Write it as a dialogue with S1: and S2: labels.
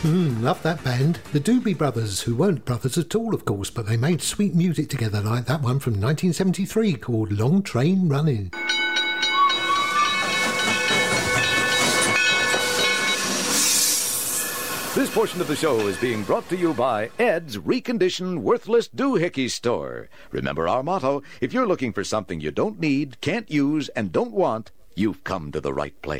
S1: Love that band. The Doobie Brothers, who weren't brothers at all, of course, but they made sweet music together like that one from 1973 called Long Train Running.
S2: This portion of the show is being brought to you by Ed's Reconditioned Worthless Doohickey Store. Remember our motto, if you're looking for something you don't need, can't use, and don't want, you've come to the right place.